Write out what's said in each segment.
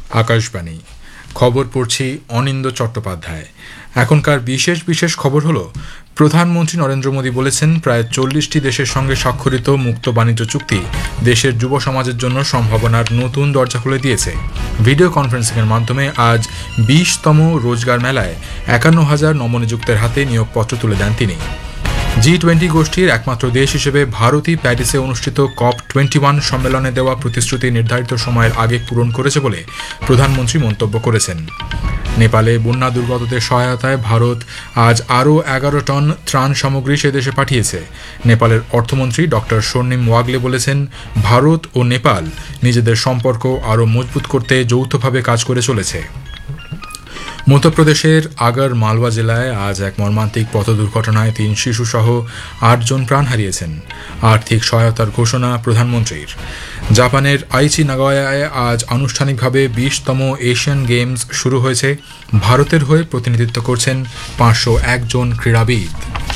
আকাশবাণী খবর পড়ছি অনিন্দ চট্টোপাধ্যায়। এখনকার বিশেষ বিশেষ খবর হলো, প্রধানমন্ত্রী নরেন্দ্র মোদী বলেছেন প্রায় 40টি দেশের সঙ্গে স্বাক্ষরিত মুক্ত বাণিজ্য চুক্তি দেশের যুব সমাজের জন্য সম্ভাবনার নতুন দরজা খুলে দিয়েছে। ভিডিও কনফারেন্সিংয়ের মাধ্যমে আজ 20তম রোজগার মেলায় 51,000 নবনিযুক্তের হাতে নিয়োগপত্র তুলে দেন তিনি। G20 গোষ্ঠীর একমাত্র দেশ হিসেবে ভারতই প্যারিসে অনুষ্ঠিত COP21 সম্মেলনে দেওয়া প্রতিশ্রুতি নির্ধারিত সময়ের আগে পূরণ করেছে বলে প্রধানমন্ত্রী মন্তব্য করেছেন। নেপালে বন্যা দুর্গতদের সহায়তায় ভারত আজ আরও 11 টন ত্রাণ সামগ্রী সে দেশে পাঠিয়েছে। নেপালের অর্থমন্ত্রী ডক্টর স্বর্ণিম ওয়াগলে বলেছেন, ভারত ও নেপাল নিজেদের সম্পর্ক আরও মজবুত করতে যৌথভাবে কাজ করে চলেছে। মধ্যপ্রদেশের আগর মালওয়া জেলায় আজ এক মর্মান্তিক পথ দুর্ঘটনায় 3 শিশুসহ 8 জন প্রাণ হারিয়েছেন। আর্থিক সহায়তার ঘোষণা প্রধানমন্ত্রীর। জাপানের আইচি নাগোয়ায় আজ আনুষ্ঠানিকভাবে 20তম এশিয়ান গেমস শুরু হয়েছে। ভারতের হয়ে প্রতিনিধিত্ব করছেন 501 জন ক্রীড়াবিদ।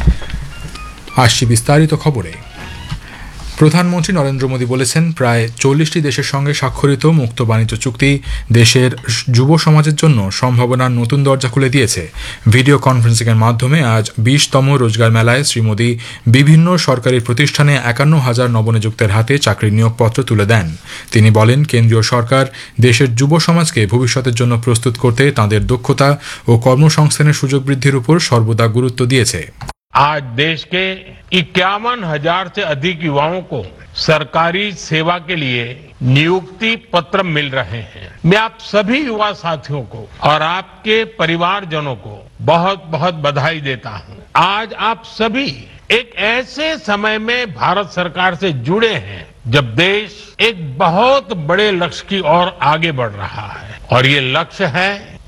আসছি বিস্তারিত খবরে। প্রধানমন্ত্রী নরেন্দ্র মোদী বলেছেন, প্রায় 40টি দেশের সঙ্গে স্বাক্ষরিত মুক্ত বাণিজ্য চুক্তি দেশের যুব সমাজের জন্য সম্ভাবনার নতুন দরজা খুলে দিয়েছে। ভিডিও কনফারেন্সিংয়ের মাধ্যমে আজ 20তম রোজগার মেলায় শ্রী মোদী বিভিন্ন সরকারি প্রতিষ্ঠানে 51,000 নবনিযুক্তের হাতে চাকরির নিয়োগপত্র তুলে দেন। তিনি বলেন, কেন্দ্রীয় সরকার দেশের যুব সমাজকে ভবিষ্যতের জন্য প্রস্তুত করতে তাদের দক্ষতা ও কর্মসংস্থানের সুযোগ বৃদ্ধির উপর সর্বদা গুরুত্ব দিয়েছে। आज देश के 51,000 से अधिक युवाओं को सरकारी सेवा के लिए नियुक्ति पत्र मिल रहे हैं। मैं आप सभी युवा साथियों को और आपके परिवारजनों को बहुत बहुत बधाई देता हूं। आज आप सभी एक ऐसे समय में भारत सरकार से जुड़े हैं जब देश एक बहुत बड़े लक्ष्य की ओर आगे बढ़ रहा है, और ये लक्ष्य है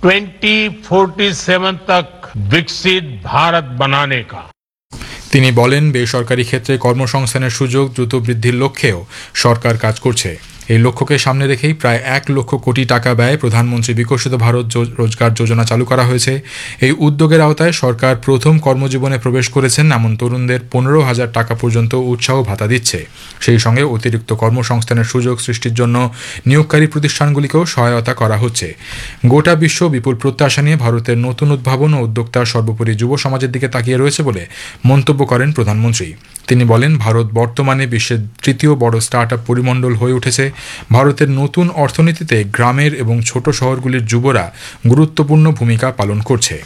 2047 तक विकसित भारत बनाने का। তিনি বলেন, বেসরকারি ক্ষেত্রে কর্মসংস্থানের সুযোগ দ্রুত বৃদ্ধির লক্ষ্যেও সরকার কাজ করছে। এই লক্ষ্যকে সামনে রেখেই প্রায় 1 লক্ষ কোটি টাকা ব্যয়ে প্রধানমন্ত্রী বিকশিত ভারত রোজগার যোজনা চালু করা হয়েছে। এই উদ্যোগের আওতায় সরকার প্রথম কর্মজীবনে প্রবেশ করেছেন এমন তরুণদের 15,000 টাকা পর্যন্ত উৎসাহ ভাতা দিচ্ছে। সেই সঙ্গে অতিরিক্ত কর্মসংস্থানের সুযোগ সৃষ্টির জন্য নিয়োগকারী প্রতিষ্ঠানগুলিকেও সহায়তা করা হচ্ছে। গোটা বিশ্ব বিপুল প্রত্যাশা নিয়ে ভারতের নতুন উদ্ভাবন ও উদ্যোক্তা সর্বোপরি যুব সমাজের দিকে তাকিয়ে রয়েছে বলে মন্তব্য করেন প্রধানমন্ত্রী। তিনি বলেন, ভারত বর্তমানে বিশ্বের 3য় বড় স্টার্টআপ পরিমণ্ডল হয়ে উঠেছে। ভারতের নতুন অর্থনীতিতে গ্রামের এবং ছোট শহরগুলির যুবরা গুরুত্বপূর্ণ ভূমিকা পালন করছে।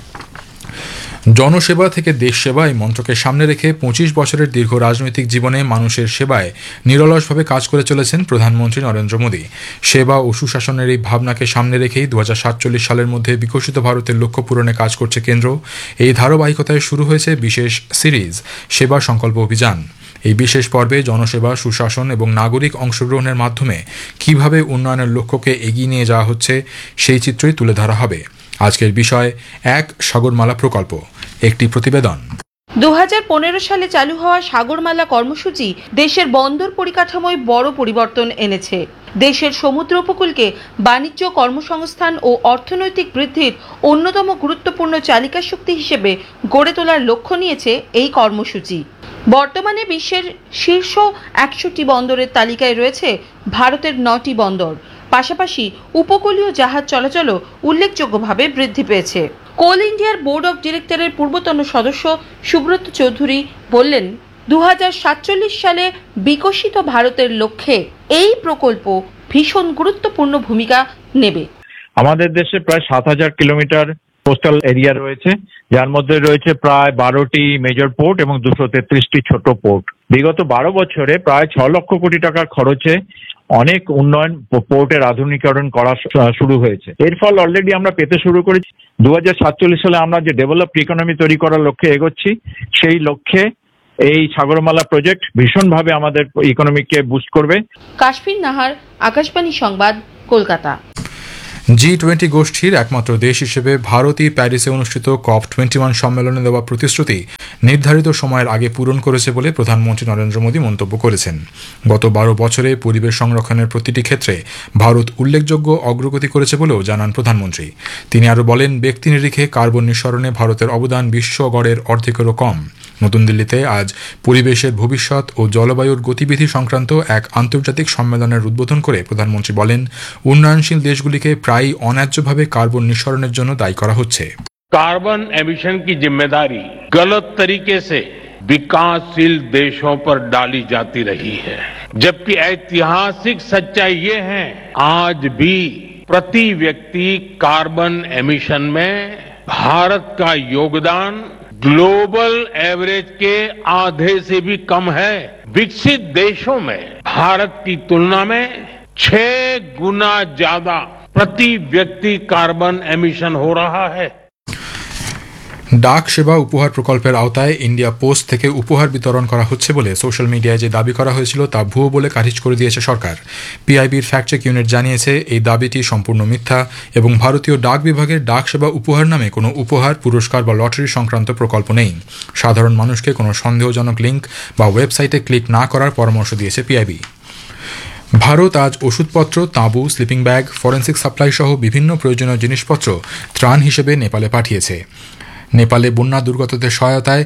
জনসেবা থেকে দেশ সেবা এই মন্ত্রকে সামনে রেখে 25 বছরের দীর্ঘ রাজনৈতিক জীবনে মানুষের সেবায় নিরলসভাবে কাজ করে চলেছেন প্রধানমন্ত্রী নরেন্দ্র মোদী। সেবা ও সুশাসনের এই ভাবনাকে সামনে রেখেই 2047 সালের মধ্যে বিকশিত ভারতের লক্ষ্য পূরণে কাজ করছে কেন্দ্র। এই ধারাবাহিকতায় শুরু হয়েছে বিশেষ সিরিজ সেবা সংকল্প অভিযান। এই বিশেষ পর্বে জনসেবা, সুশাসন এবং নাগরিক অংশগ্রহণের মাধ্যমে কিভাবে উন্নয়নের লক্ষ্যকে এগিয়ে নিয়ে যাওয়া হচ্ছে সেই চিত্রই তুলে ধরা হবে। আজকের বিষয় এক সাগরমালা প্রকল্প। একটি প্রতিবেদন। 2015 সালে চালু হওয়া সাগরমালা কর্মসূচি দেশের বন্দর পরিকাঠামোয় বড় পরিবর্তন এনেছে। দেশের সমুদ্র উপকূলকে বাণিজ্য, কর্মসংস্থান ও অর্থনৈতিক বৃদ্ধির অন্যতম গুরুত্বপূর্ণ চালিকা শক্তি হিসেবে গড়ে তোলার লক্ষ্য নিয়েছে এই কর্মসূচি। বর্তমানে বিশ্বের শীর্ষ 100টি বন্দরের তালিকায় রয়েছে ভারতের 9টি বন্দর। পাশাপাশি উপকূলীয় জাহাজ চলাচলও উল্লেখযোগ্যভাবে বৃদ্ধি পেয়েছে। কোল ইন্ডিয়ার বোর্ড অব ডিরেক্টরের পূর্বতন সদস্য সুব্রত চৌধুরী বললেন, 2047 সালে বিকশিত ভারতের লক্ষ্যে এই প্রকল্প ভীষণ গুরুত্বপূর্ণ ভূমিকা নেবে। আমাদের দেশে প্রায় 7,000 কিলোমিটার কোস্টাল এরিয়া রয়েছে, যার মধ্যে রয়েছে প্রায় 12টি মেজর পোর্ট এবং 233টি ছোট পোর্ট। বিগত 12 বছরে প্রায় 6 লক্ষ কোটি টাকার খরচে অনেক উন্নয়ন পোর্টের আধুনিকরণ করা শুরু হয়েছে। এর ফল অলরেডি আমরা পেতে শুরু করেছি। 2047 সালে আমরা যে ডেভেলপড ইকোনমি তৈরি করার লক্ষ্যে এগোচ্ছি, সেই লক্ষ্যে এই সাগরমালা প্রজেক্ট ভীষণভাবে আমাদের ইকোনমিকে বুস্ট করবে। কাশফির নাহার, আকাশবাণী সংবাদ, কলকাতা। G20 গোষ্ঠীর একমাত্র দেশ হিসেবে ভারতই প্যারিসে অনুষ্ঠিত COP21 সম্মেলনে দেওয়া প্রতিশ্রুতি নির্ধারিত সময়ের আগে পূরণ করেছে বলে প্রধানমন্ত্রী নরেন্দ্র মোদী মন্তব্য করেছেন। গত 12 বছরে পরিবেশ সংরক্ষণের প্রতিটি ক্ষেত্রে ভারত উল্লেখযোগ্য অগ্রগতি করেছে বলেও জানান প্রধানমন্ত্রী। তিনি আরও বলেন, ব্যক্তি নিরিখে কার্বন নিঃসরণে ভারতের অবদান বিশ্ব গড়ের অর্ধেকেরও কম। নতুন দিল্লিতে আজ পরিবেশের ভবিষ্যৎ ও জলবায়ুর গতিবিধি সংক্রান্ত এক আন্তর্জাতিক সম্মেলনের উদ্বোধন করে প্রধানমন্ত্রী বলেন, উন্নয়নশীল দেশগুলিকে প্রায়ই অন্যায্যভাবে কার্বন নিঃসরণের জন্য দায়ী করা হচ্ছে। कार्बन एमिशन की जिम्मेदारी गलत तरीके से विकासशील देशों पर डाली जाती रही है, जबकि ऐतिहासिक सच्चाई ये है आज भी प्रति व्यक्ति कार्बन एमिशन में भारत का योगदान ग्लोबल एवरेज के आधे से भी कम है। विकसित देशों में भारत की तुलना में 6 गुना ज्यादा प्रति व्यक्ति कार्बन एमिशन हो रहा है। ডাক সেবা উপহার প্রকল্পের আওতায় ইন্ডিয়া পোস্ট থেকে উপহার বিতরণ করা হচ্ছে বলে সোশ্যাল মিডিয়ায় যে দাবি করা হয়েছিল তা ভুয়ো বলে খারিজ করে দিয়েছে সরকার। পিআইবির ফ্যাক্ট চেক ইউনিট জানিয়েছে, এই দাবিটি সম্পূর্ণ মিথ্যা এবং ভারতীয় ডাক বিভাগের ডাক সেবা উপহার নামে কোনো উপহার, পুরস্কার বা লটারি সংক্রান্ত প্রকল্প নেই। সাধারণ মানুষকে কোনো সন্দেহজনক লিঙ্ক বা ওয়েবসাইটে ক্লিক না করার পরামর্শ দিয়েছে পিআইবি। ভারত আজ ওষুধপত্র, তাঁবু, স্লিপিং ব্যাগ, ফরেন্সিক সাপ্লাই সহ বিভিন্ন প্রয়োজনীয় জিনিসপত্র ত্রাণ হিসেবে নেপালে পাঠিয়েছে। নেপালে বন্যা দুর্গতদের সহায়তায়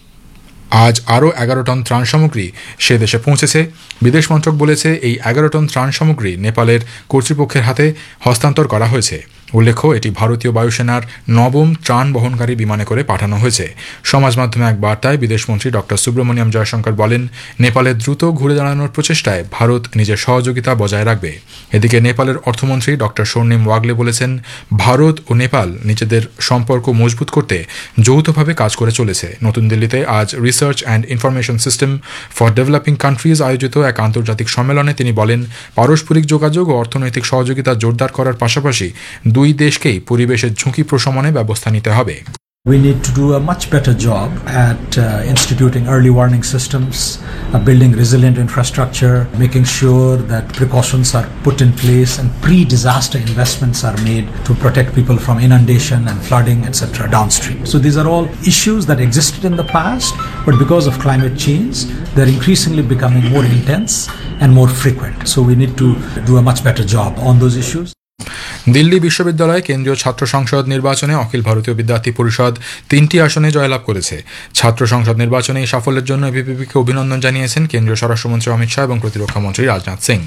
আজ আরও 11 টন ত্রাণ সামগ্রী সে দেশে পৌঁছেছে। বিদেশ মন্ত্রক বলেছে, এই 11 টন ত্রাণ সামগ্রী নেপালের কর্তৃপক্ষের হাতে হস্তান্তর করা হয়েছে। উল্লেখ্য, এটি ভারতীয় বায়ুসেনার 9ম ত্রাণ বহনকারী বিমানে করে পাঠানো হয়েছে। সমাজ মাধ্যমে এক বার্তায় বিদেশমন্ত্রী ডক্টর সুব্রমণিয়াম জয়শঙ্কর বলেন, নেপালের দ্রুত ঘুরে দাঁড়ানোর প্রচেষ্টায় ভারত নিজের সহযোগিতা বজায় রাখবে। এদিকে নেপালের অর্থমন্ত্রী ডক্টর স্বর্ণিম ওয়াগলে বলেছেন, ভারত ও নেপাল নিজেদের সম্পর্ক মজবুত করতে যৌথভাবে কাজ করে চলেছে। নতুন দিল্লিতে আজ research and information system for developing countries আয়োজিত এক আন্তর্জাতিক সম্মেলনে তিনি বলেন, পারস্পরিক যোগাযোগ ও অর্থনৈতিক সহযোগিতা জোরদার করার পাশাপাশি দুই দেশকেই পরিবেশের ঝুঁকি প্রশমনে ব্যবস্থা নিতে হবে। We need to do a much better job at instituting early warning systems, building resilient infrastructure, making sure that precautions are put in place and pre-disaster investments are made to protect people from inundation and flooding, etc. downstream. So these are all issues that existed in the past, but because of climate change, they're increasingly becoming more intense and more frequent. So we need to do a much better job on those issues. Delhi বিশ্ববিদ্যালয় কেন্দ্রীয় ছাত্র সংসদ নির্বাচনে অখিল ভারতীয় বিদ্যার্থী পরিষদ 3টি আসনে জয়লাভ করেছে। ছাত্র সংসদ নির্বাচনে এই সাফল্যের জন্য এবিভিপিকে অভিনন্দন জানিয়েছেন কেন্দ্রীয় স্বরাষ্ট্রমন্ত্রী অমিত শাহ এবং প্রতিরক্ষা মন্ত্রী রাজনাথ সিং।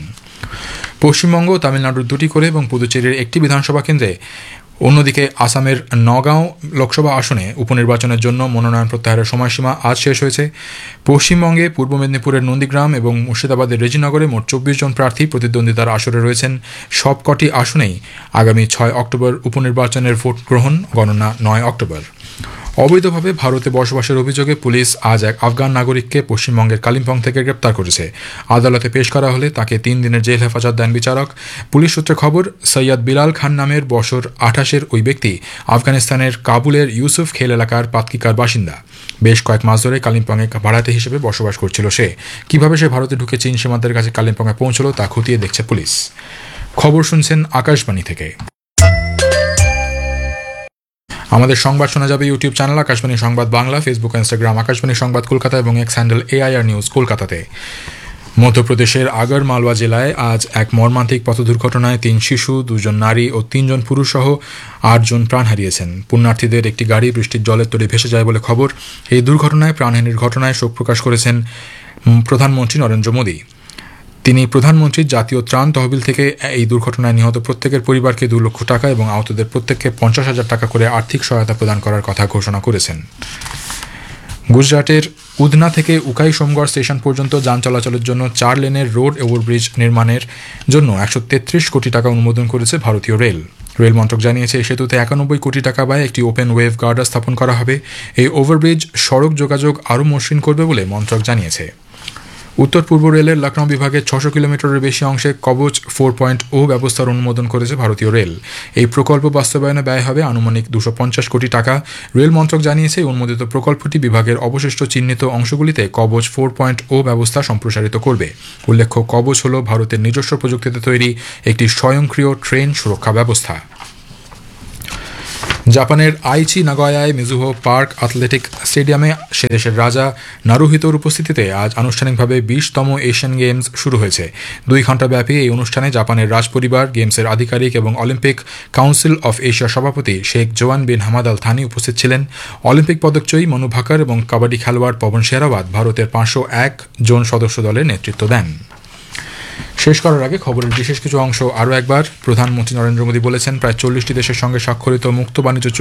পশ্চিমবঙ্গ ও তামিলনাড়ুর 2টি করে এবং পুদুচেরির 1টি বিধানসভা কেন্দ্রে, অন্যদিকে আসামের নগাঁও লোকসভা আসনে উপনির্বাচনের জন্য মনোনয়ন প্রত্যাহারের সময়সীমা আজ শেষ হয়েছে। পশ্চিমবঙ্গে পূর্ব মেদিনীপুরের নন্দীগ্রাম এবং মুর্শিদাবাদের রেজিনগরে মোট 24 জন প্রার্থী প্রতিদ্বন্দ্বিতার আসরে রয়েছেন। সবকটি আসনেই আগামী 6 অক্টোবর উপনির্বাচনের ভোট গ্রহণ, গণনা 9 অক্টোবর। অবৈধভাবে ভারতে বসবাসের অভিযোগে পুলিশ আজ এক আফগান নাগরিককে পশ্চিমবঙ্গের কালিম্পং থেকে গ্রেপ্তার করেছে। আদালতে পেশ করা হলে তাকে 3 দিনের জেল হেফাজত দেন বিচারক। পুলিশ সূত্রে খবর, সৈয়দ বিলাল খান নামের বছর 28-এর ওই ব্যক্তি আফগানিস্তানের কাবুলের ইউসুফ খেল এলাকার পাতকিকার বাসিন্দা। বেশ কয়েক মাস ধরে কালিম্পংয়ে ভাড়াটে হিসেবে বসবাস করছিল সে। কিভাবে সে ভারতে ঢুকে চীন সীমান্তের কাছে কালিম্পংয়ে পৌঁছলো তা খতিয়ে দেখছে পুলিশ। খবর শুনছেন আকাশবাণী থেকে। আমাদের সংবাদ শোনা যাবে ইউটিউব চ্যানেল আকাশবাণী সংবাদ বাংলা, ফেসবুক, ইনস্টাগ্রাম আকাশবাণী সংবাদ কলকাতা এবং এক্স হ্যান্ডেল AIR নিউজ কলকাতাতে। মধ্যপ্রদেশের আগর মালওয়া জেলায় আজ এক মর্মান্তিক পথ দুর্ঘটনায় 3 শিশু, 2 জন নারী ও 3 জন পুরুষ সহ 8 জন প্রাণ হারিয়েছেন। পুণ্যার্থীদের একটি গাড়ি বৃষ্টির জলের তলে ভেসে যায় বলে খবর। এই দুর্ঘটনায় প্রাণহানির ঘটনায় শোক প্রকাশ করেছেন প্রধানমন্ত্রী নরেন্দ্র মোদী। তিনি প্রধানমন্ত্রীর জাতীয় ত্রাণ তহবিল থেকে এই দুর্ঘটনায় নিহত প্রত্যেকের পরিবারকে 2 লক্ষ টাকা এবং আহতদের প্রত্যেককে 50,000 টাকা করে আর্থিক সহায়তা প্রদান করার কথা ঘোষণা করেছেন। গুজরাটের উধনা থেকে উকাই সোমগড় স্টেশন পর্যন্ত যান চলাচলের জন্য 4 লেনের রোড ওভারব্রিজ নির্মাণের জন্য 133 কোটি টাকা অনুমোদন করেছে ভারতীয় রেল। রেল মন্ত্রক জানিয়েছে, এই সেতুতে 91 কোটি টাকা ব্যয়ে একটি ওপেন ওয়েভ গার্ডার স্থাপন করা হবে। এই ওভারব্রিজ সড়ক যোগাযোগ আরও মসৃণ করবে বলে মন্ত্রক জানিয়েছে। উত্তর পূর্ব রেলের লখনৌ বিভাগের 600 কিলোমিটারের বেশি অংশে কবচ 4.0 ব্যবস্থার অনুমোদন করেছে ভারতীয় রেল। এই প্রকল্প বাস্তবায়নে ব্যয় হবে আনুমানিক 250 কোটি টাকা। রেল মন্ত্রক জানিয়েছে, অনুমোদিত প্রকল্পটি বিভাগের অবশিষ্ট চিহ্নিত অংশগুলিতে কবচ 4.0 ব্যবস্থা সম্প্রসারিত করবে। উল্লেখ্য, কবচ হল ভারতের নিজস্ব প্রযুক্তিতে তৈরি একটি স্বয়ংক্রিয় ট্রেন সুরক্ষা ব্যবস্থা। জাপানের আইচি নাগোয়ায় মিজুহো পার্ক অ্যাথলেটিক স্টেডিয়ামে সে দেশের রাজা নারুহিতোর উপস্থিতিতে আজ আনুষ্ঠানিকভাবে 20তম এশিয়ান গেমস শুরু হয়েছে। 2 ঘণ্টাব্যাপী এই অনুষ্ঠানে জাপানের রাজপরিবার, গেমসের আধিকারিক এবং অলিম্পিক কাউন্সিল অফ এশিয়ার সভাপতি শেখ জোয়ান বিন হামাদ আল থানি উপস্থিত ছিলেন। অলিম্পিক পদকজয়ী মনু ভাকার এবং কাবাডি খেলোয়াড় পবন শেরাওয়াত ভারতের 501 জন সদস্য দলের নেতৃত্ব দেন। শেষ করার আগে খবরের বিশেষ কিছু অংশ আরও একবার। প্রধানমন্ত্রী নরেন্দ্র মোদী বলেছেন, প্রায় 40টি দেশের সঙ্গে স্বাক্ষরিত মুক্ত বাণিজ্য